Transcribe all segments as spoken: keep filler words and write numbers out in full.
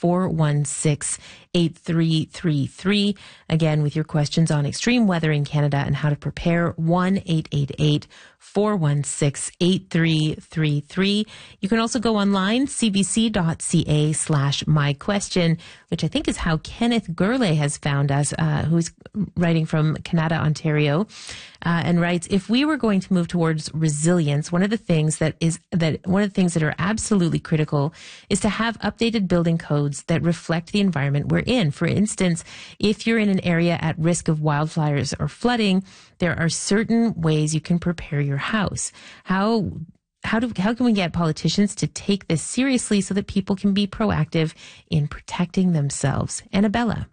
four one six, eight three three three. Again, with your questions on extreme weather in Canada and how to prepare, one eight eight eight, four one six, eight three three three. You can also go online, cbc.ca slash my question, which I think is how Kenneth Gurley has found us, uh, who's writing from Canada, Ontario, uh, and writes, if we were going to move towards resilience, one of the things that is that one of the things that are absolutely critical is to have updated building codes that reflect the environment we're in. For instance, if you're in an area at risk of wildfires or flooding, there are certain ways you can prepare your house. How how do how can we get politicians to take this seriously so that people can be proactive in protecting themselves? Annabella.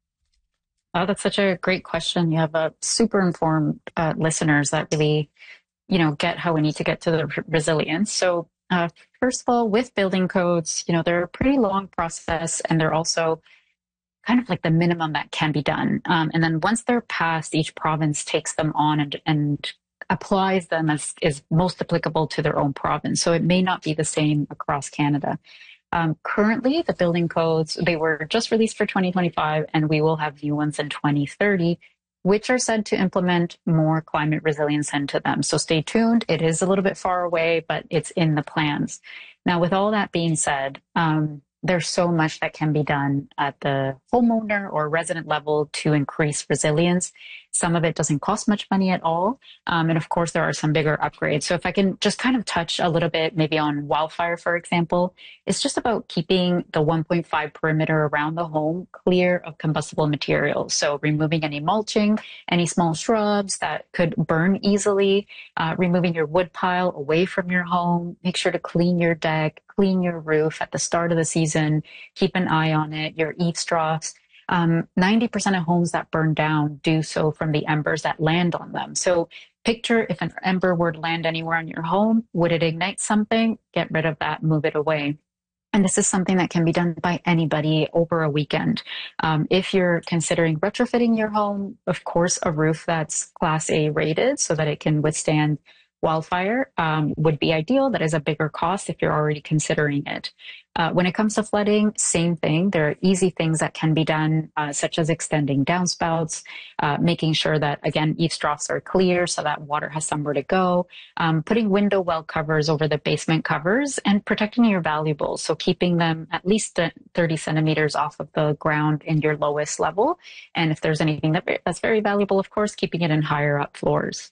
Oh, that's such a great question. You have a super informed uh, listeners that really, you know, get how we need to get to the r- resilience. So, uh, first of all, with building codes, you know, they're a pretty long process, and they're also kind of like the minimum that can be done. Um, and then once they're passed, each province takes them on and, and applies them as is most applicable to their own province. So it may not be the same across Canada. Um, currently, the building codes, they were just released for twenty twenty-five, and we will have new ones in twenty thirty, which are said to implement more climate resilience into them. So stay tuned. It is a little bit far away, but it's in the plans. Now, with all that being said, um, there's so much that can be done at the homeowner or resident level to increase resilience. Some of it doesn't cost much money at all. Um, and of course, there are some bigger upgrades. So if I can just kind of touch a little bit, maybe on wildfire, for example, it's just about keeping the one point five perimeter around the home clear of combustible materials. So removing any mulching, any small shrubs that could burn easily, uh, removing your wood pile away from your home. Make sure to clean your deck, clean your roof at the start of the season, keep an eye on it, your eaves troughs. Um, ninety percent of homes that burn down do so from the embers that land on them. So picture if an ember were to land anywhere on your home, would it ignite something? Get rid of that, move it away. And this is something that can be done by anybody over a weekend. Um, if you're considering retrofitting your home, of course, a roof that's Class A rated so that it can withstand wildfire um, would be ideal. That is a bigger cost if you're already considering it. Uh, when it comes to flooding, same thing. There are easy things that can be done, uh, such as extending downspouts, uh, making sure that, again, eaves troughs are clear so that water has somewhere to go, um, putting window well covers over the basement covers, and protecting your valuables. So keeping them at least thirty centimeters off of the ground in your lowest level. And if there's anything that, that's very valuable, of course, keeping it in higher up floors.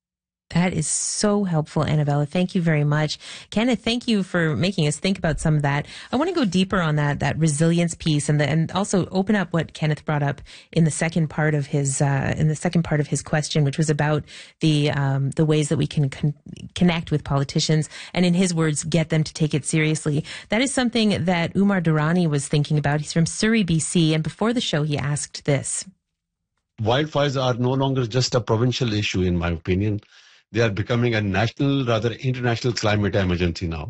That is so helpful, Annabella. Thank you very much. Kenneth, thank you for making us think about some of that. I want to go deeper on that, that resilience piece, and the, and also open up what Kenneth brought up in the second part of his, uh, in the second part of his question, which was about the, um, the ways that we can con- connect with politicians and, in his words, get them to take it seriously. That is something that Umar Durrani was thinking about. He's from Surrey, B C, and before the show, he asked this. Wildfires are no longer just a provincial issue, in my opinion. They are becoming a national, rather international climate emergency now.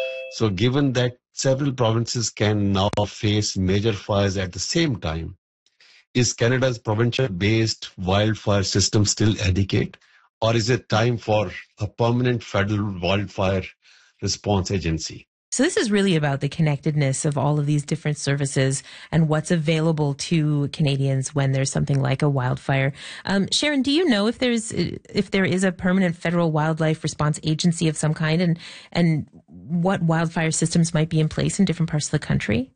So given that several provinces can now face major fires at the same time, is Canada's provincial-based wildfire system still adequate? Or is it time for a permanent federal wildfire response agency? So this is really about the connectedness of all of these different services and what's available to Canadians when there's something like a wildfire. Um, Sharon, do you know if there's if there is a permanent federal wildlife response agency of some kind, and and what wildfire systems might be in place in different parts of the country?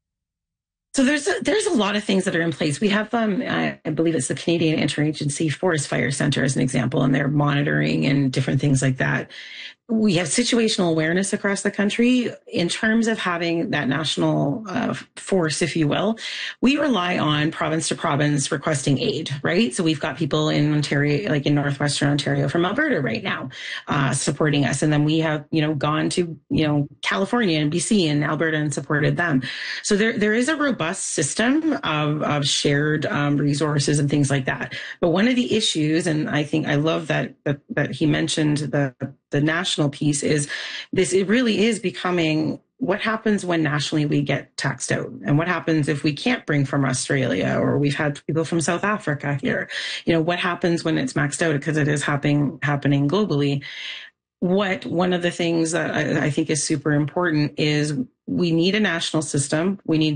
So there's a, there's a lot of things that are in place. We have, um, I believe it's the Canadian Interagency Forest Fire Center as an example, and they're monitoring and different things like that. We have situational awareness across the country in terms of having that national uh, force, if you will. We rely on province to province requesting aid, right? So we've got people in Ontario, like in Northwestern Ontario from Alberta right now, uh, supporting us. And then we have, you know, gone to, you know, California and B C and Alberta and supported them. So there, there is a robust system of, of shared um, resources and things like that. But one of the issues, and I think I love that, that, that he mentioned the, the national piece, is this, it really is becoming what happens when nationally we get taxed out, and what happens if we can't bring from Australia, or we've had people from South Africa here. You know, what happens when it's maxed out, because it is happening happening globally. What one of the things that I, I think is super important is we need a national system. We need